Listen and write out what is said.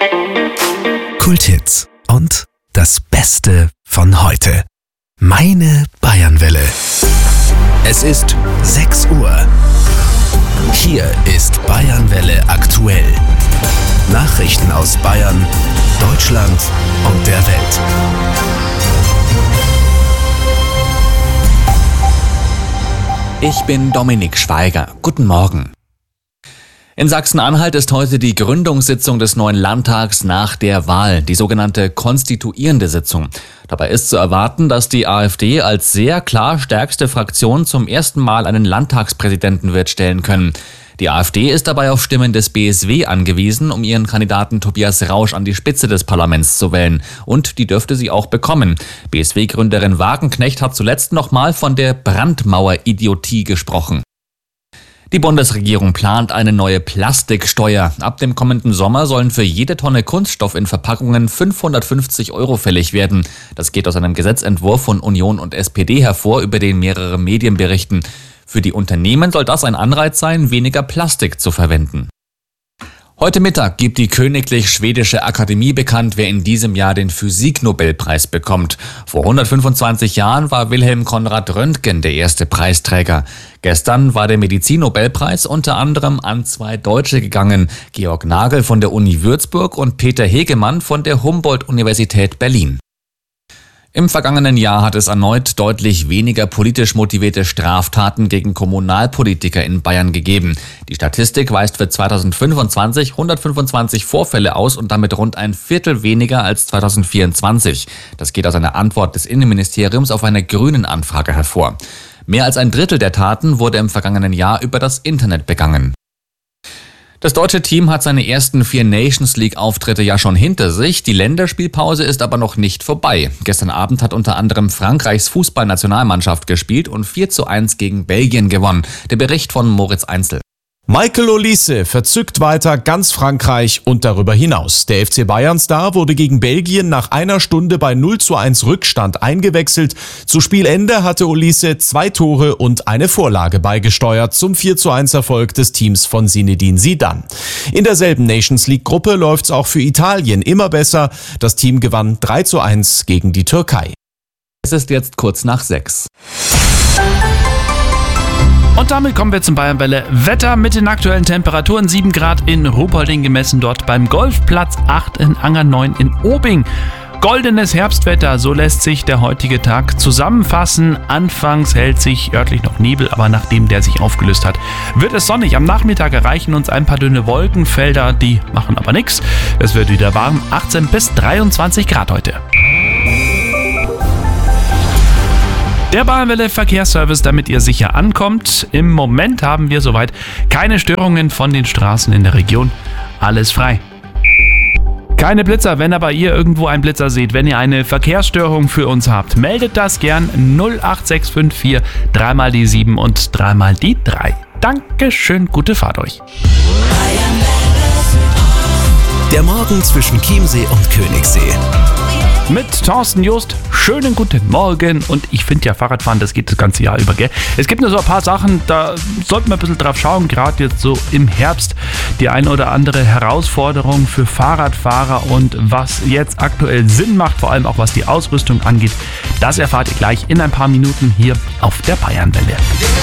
Kulthits und das Beste von heute. Meine Bayernwelle. Es ist 6 Uhr. Hier ist Bayernwelle aktuell. Nachrichten aus Bayern, Deutschland und der Welt. Ich bin Dominik Schweiger. Guten Morgen. In Sachsen-Anhalt ist heute die Gründungssitzung des neuen Landtags nach der Wahl, die sogenannte konstituierende Sitzung. Dabei ist zu erwarten, dass die AfD als sehr klar stärkste Fraktion zum ersten Mal einen Landtagspräsidenten wird stellen können. Die AfD ist dabei auf Stimmen des BSW angewiesen, um ihren Kandidaten Tobias Rausch an die Spitze des Parlaments zu wählen. Und die dürfte sie auch bekommen. BSW-Gründerin Wagenknecht hat zuletzt nochmal von der Brandmauer-Idiotie gesprochen. Die Bundesregierung plant eine neue Plastiksteuer. Ab dem kommenden Sommer sollen für jede Tonne Kunststoff in Verpackungen 550 € fällig werden. Das geht aus einem Gesetzentwurf von Union und SPD hervor, über den mehrere Medien berichten. Für die Unternehmen soll das ein Anreiz sein, weniger Plastik zu verwenden. Heute Mittag gibt die Königlich Schwedische Akademie bekannt, wer in diesem Jahr den Physiknobelpreis bekommt. Vor 125 Jahren war Wilhelm Konrad Röntgen der erste Preisträger. Gestern war der Medizinnobelpreis unter anderem an 2 Deutsche gegangen, Georg Nagel von der Uni Würzburg und Peter Hegemann von der Humboldt-Universität Berlin. Im vergangenen Jahr hat es erneut deutlich weniger politisch motivierte Straftaten gegen Kommunalpolitiker in Bayern gegeben. Die Statistik weist für 2025 125 Vorfälle aus und damit rund ein Viertel weniger als 2024. Das geht aus einer Antwort des Innenministeriums auf eine Grünen-Anfrage hervor. Mehr als ein Drittel der Taten wurde im vergangenen Jahr über das Internet begangen. Das deutsche Team hat seine ersten 4 Nations-League-Auftritte ja schon hinter sich. Die Länderspielpause ist aber noch nicht vorbei. Gestern Abend hat unter anderem Frankreichs Fußballnationalmannschaft gespielt und 4:1 gegen Belgien gewonnen. Der Bericht von Moritz Einzel. Michael Olise verzückt weiter ganz Frankreich und darüber hinaus. Der FC Bayern-Star wurde gegen Belgien nach einer Stunde bei 0:1 Rückstand eingewechselt. Zu Spielende hatte Olise 2 Tore und eine Vorlage beigesteuert zum 4:1 Erfolg des Teams von Zinedine Zidane. In derselben Nations League-Gruppe läuft's auch für Italien immer besser. Das Team gewann 3:1 gegen die Türkei. Es ist jetzt kurz nach 6. Und damit kommen wir zum Bayernwelle Wetter mit den aktuellen Temperaturen. 7 Grad in Ruhpolding gemessen, dort beim Golfplatz, 8 in Anger, 9 in Obing. Goldenes Herbstwetter, so lässt sich der heutige Tag zusammenfassen. Anfangs hält sich örtlich noch Nebel, aber nachdem der sich aufgelöst hat, wird es sonnig. Am Nachmittag erreichen uns ein paar dünne Wolkenfelder, die machen aber nichts. Es wird wieder warm, 18 bis 23 Grad heute. Der Bayernwelle Verkehrsservice, damit ihr sicher ankommt. Im Moment haben wir soweit keine Störungen von den Straßen in der Region. Alles frei. Keine Blitzer, wenn aber ihr irgendwo einen Blitzer seht, wenn ihr eine Verkehrsstörung für uns habt, meldet das gern 08654 3 mal die 7 und 3 mal die 3. Dankeschön, gute Fahrt euch. Der Morgen zwischen Chiemsee und Königssee. Mit Thorsten Just, schönen guten Morgen. Und ich finde ja, Fahrradfahren, das geht das ganze Jahr über, gell? Es gibt nur so ein paar Sachen, da sollten wir ein bisschen drauf schauen, gerade jetzt so im Herbst. Die ein oder andere Herausforderung für Fahrradfahrer und was jetzt aktuell Sinn macht, vor allem auch was die Ausrüstung angeht, das erfahrt ihr gleich in ein paar Minuten hier auf der Bayernwelle.